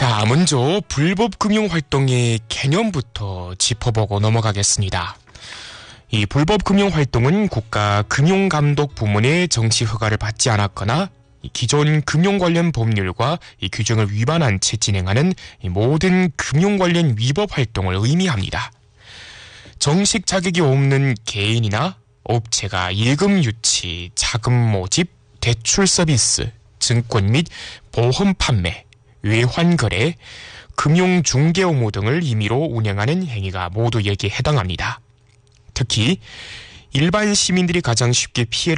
자, 먼저 불법 금융활동의 개념부터 짚어보고 넘어가겠습니다. 이 불법 금융활동은 국가 금융감독 부문의 정시 허가를 받지 않았거나 기존 금융 관련 법률과 이 규정을 위반한 채 진행하는 모든 금융 관련 위법 활동을 의미합니다. 정식 자격이 없는 개인이나 업체가 예금 유치, 자금 모집, 대출 서비스, 증권 및 보험 판매, 외환 거래, 금융 중개 업무 등을 임의로 운영하는 행위가 모두 여기에 해당합니다. 특히 일반 시민들이 가장 쉽게 피해를